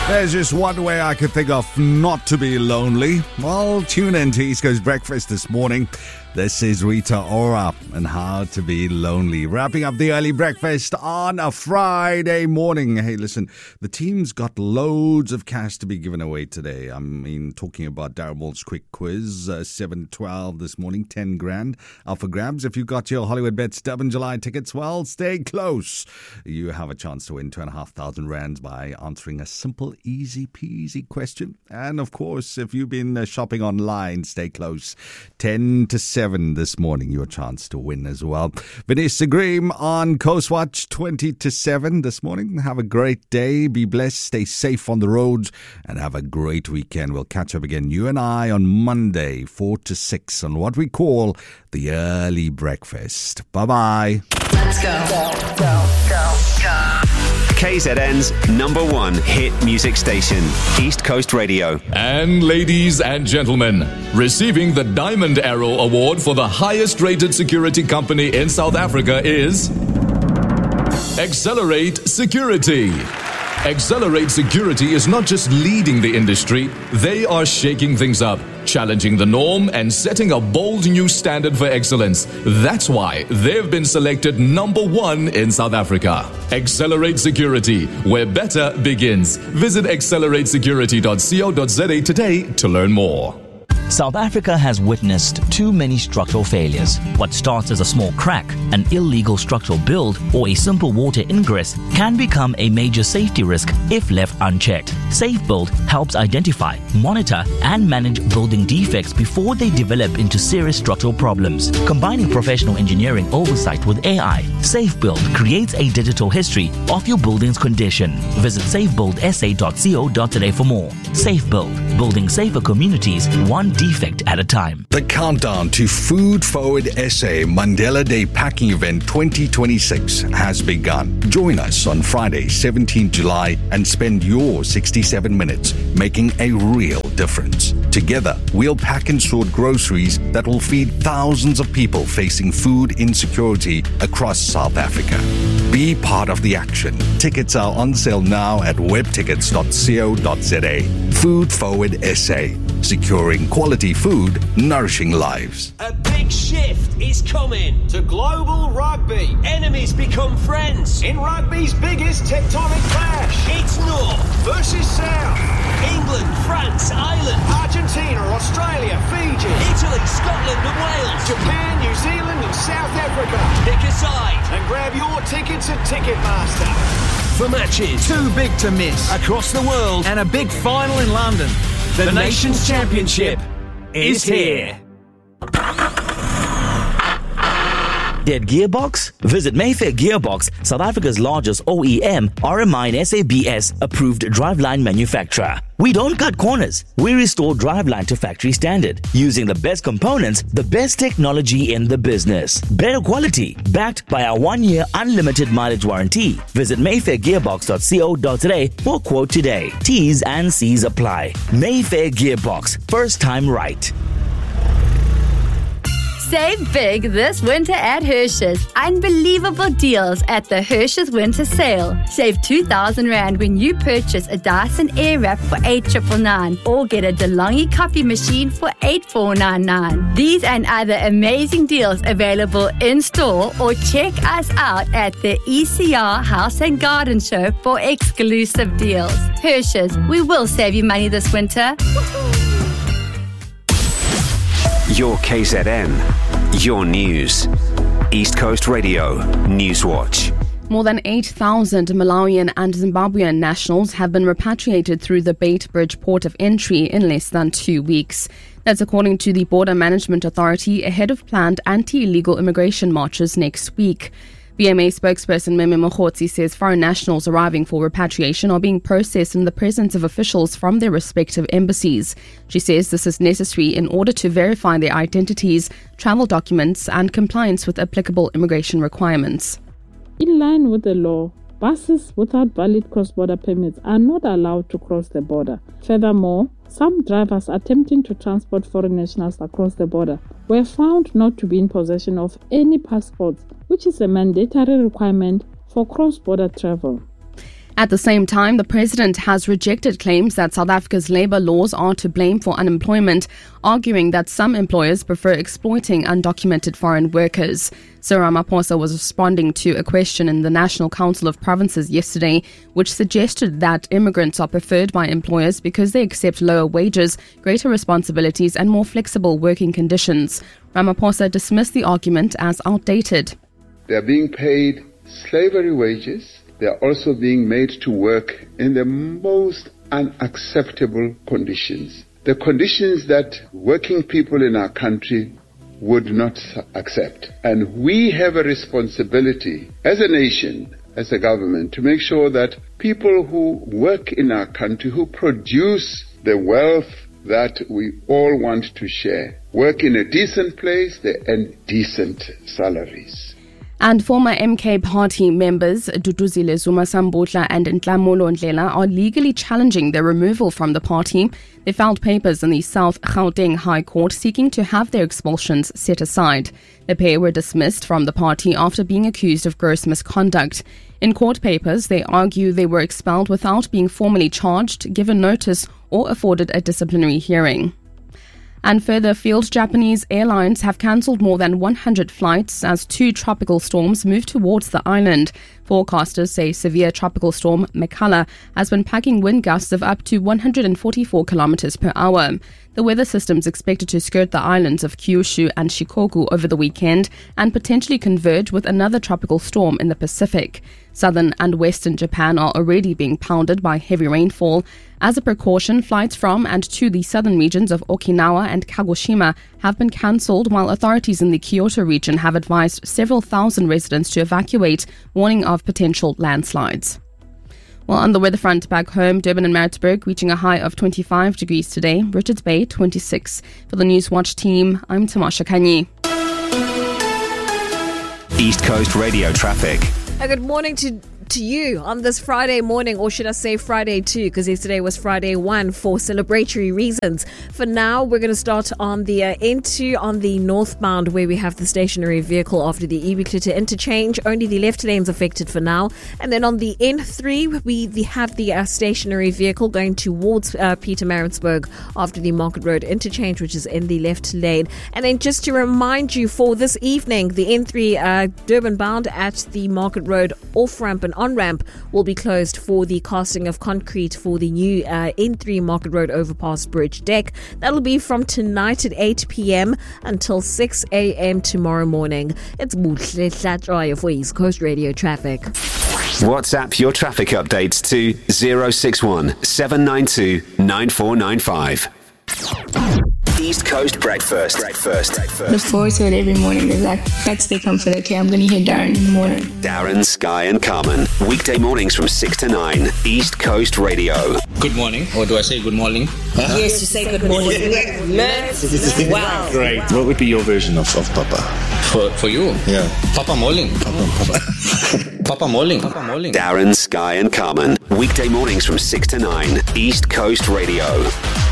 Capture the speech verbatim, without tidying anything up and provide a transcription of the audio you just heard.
There's just one way I could think of not to be lonely. Well, tune in to East Coast Breakfast this morning. This is Rita Ora and How to Be Lonely. Wrapping up the early breakfast on a Friday morning. Hey, listen, the team's got loads of cash to be given away today. I mean, talking about Daraball's quick quiz, uh, seven twelve this morning, ten grand up for grabs. If you got your Hollywood Bets Durban July tickets, well, stay close. You have a chance to win two and a half thousand rands by answering a simple, easy peasy question. And of course, if you've been uh, shopping online, stay close. ten to seven this morning, your chance to win as well. Vanessa Green on Coast Watch, twenty to seven this morning. Have a great day. Be blessed. Stay safe on the roads and have a great weekend. We'll catch up again, you and I, on Monday, four to six on what we call the early breakfast. Bye-bye. Let's go. Go, go, go, go. K Z N's number one hit music station, East Coast Radio. And ladies and gentlemen, receiving the Diamond Arrow Award for the highest rated security company in South Africa is Accelerate Security. Accelerate Security is not just leading the industry, they are shaking things up, challenging the norm and setting a bold new standard for excellence. That's why they've been selected number one in South Africa. Accelerate Security, where better begins. Visit accelerate security dot co dot za today to learn more. South Africa has witnessed too many structural failures. What starts as a small crack, an illegal structural build, or a simple water ingress can become a major safety risk if left unchecked. SafeBuild helps identify, monitor, and manage building defects before they develop into serious structural problems. Combining professional engineering oversight with A I, SafeBuild creates a digital history of your building's condition. Visit safe build s a dot co dot za for more. SafeBuild, building safer communities, one defect at a time. The countdown to Food Forward S A Mandela Day Packing Event twenty twenty-six has begun. Join us on Friday, seventeenth July, and spend your sixty-seven minutes making a real difference. Together, we'll pack and sort groceries that will feed thousands of people facing food insecurity across South Africa. Be part of the action. Tickets are on sale now at web tickets dot co dot za. Food Forward S A. Securing quality food, nourishing lives. A big shift is coming to global rugby. Enemies become friends in rugby's biggest tectonic clash. It's North versus South. England, France, Ireland, Argentina, Australia, Fiji, Italy, Scotland and Wales, Japan, New Zealand and South Africa. Pick a side and grab your tickets at Ticketmaster. For matches too big to miss across the world and a big final in London, the, the Nations Championship is here. Dead Gearbox? Visit Mayfair Gearbox, South Africa's largest O E M, R M I and S A B S approved driveline manufacturer. We don't cut corners. We restore driveline to factory standard, using the best components, the best technology in the business. Better quality, backed by our one-year unlimited mileage warranty. Visit mayfair gearbox dot co dot za for quote today. T's and C's apply. Mayfair Gearbox, first time right. Save big this winter at Hershey's. Unbelievable deals at the Hershey's Winter Sale. Save two thousand rand when you purchase a Dyson Airwrap for eight thousand nine hundred or get a DeLonghi coffee machine for eight thousand four hundred ninety-nine. These and other amazing deals available in store, or check us out at the E C R House and Garden Show for exclusive deals. Hershey's, we will save you money this winter. Your K Z N, your news. East Coast Radio, Newswatch. More than eight thousand Malawian and Zimbabwean nationals have been repatriated through the Beitbridge port of entry in less than two weeks. That's according to the Border Management Authority ahead of planned anti-illegal immigration marches next week. B M A spokesperson Meme Mokhotsi says foreign nationals arriving for repatriation are being processed in the presence of officials from their respective embassies. She says this is necessary in order to verify their identities, travel documents, and compliance with applicable immigration requirements. In line with the law, buses without valid cross-border permits are not allowed to cross the border. Furthermore, some drivers attempting to transport foreign nationals across the border were found not to be in possession of any passports, which is a mandatory requirement for cross-border travel. At the same time, the president has rejected claims that South Africa's labour laws are to blame for unemployment, arguing that some employers prefer exploiting undocumented foreign workers. Cyril Ramaphosa was responding to a question in the National Council of Provinces yesterday, which suggested that immigrants are preferred by employers because they accept lower wages, greater responsibilities and more flexible working conditions. Ramaphosa dismissed the argument as outdated. They are being paid slavery wages. They are also being made to work in the most unacceptable conditions. The conditions that working people in our country would not accept. And we have a responsibility as a nation, as a government, to make sure that people who work in our country, who produce the wealth that we all want to share, work in a decent place, they earn decent salaries. And former M K party members Duduzile Zuma-Sambotla and Nhlamulo Ndlela are legally challenging their removal from the party. They filed papers in the South Gauteng High Court seeking to have their expulsions set aside. The pair were dismissed from the party after being accused of gross misconduct. In court papers, they argue they were expelled without being formally charged, given notice, or afforded a disciplinary hearing. And further afield, Japanese airlines have cancelled more than one hundred flights as two tropical storms move towards the island. Forecasters say severe tropical storm Mekala has been packing wind gusts of up to one hundred forty-four kilometers per hour. The weather system is expected to skirt the islands of Kyushu and Shikoku over the weekend and potentially converge with another tropical storm in the Pacific. Southern and western Japan are already being pounded by heavy rainfall. As a precaution, flights from and to the southern regions of Okinawa and Kagoshima have been cancelled, while authorities in the Kyoto region have advised several thousand residents to evacuate, warning of potential landslides. Well, on the weather front back home, Durban and Maritzburg reaching a high of twenty-five degrees today, Richards Bay twenty-six. For the Newswatch team, I'm Tamasha Kanyi. East Coast Radio traffic. Uh, good morning to to you on this Friday morning, or should I say Friday two, because yesterday was Friday one for celebratory reasons. For now, we're going to start on the uh, into on the northbound, where we have the stationary vehicle after the Ubiquity interchange. Only the left lane's affected for now. And then on the N three, we the, have the uh, stationary vehicle going towards uh, Pietermaritzburg after the Market Road interchange, which is in the left lane. And then just to remind you, for this evening, the N three uh, Durban bound at the Market Road off-ramp and on-ramp will be closed for the casting of concrete for the new uh, N three Market Road overpass bridge deck. That'll be from tonight at eight p.m. until six a.m. tomorrow morning. It's Buhle Hlatshwayo for East Coast Radio Traffic. WhatsApp your traffic updates to zero six one seven nine two nine four nine five. East Coast Breakfast. Breakfast. Breakfast. Look forward to it every morning. Like, that's the comfort. Okay, I'm going to hear Darren in the morning. Darren, Sky and Carmen. Weekday mornings from six to nine. East Coast Radio. Good morning. Or do I say good morning? Huh? Yes, you say good morning. Learn. Wow. Great. What would be your version of, of Papa? For for you? Yeah. Papa Molling. Papa, Papa. Papa Molling. Papa Molling. Darren, Sky and Carmen. Weekday mornings from six to nine. East Coast Radio.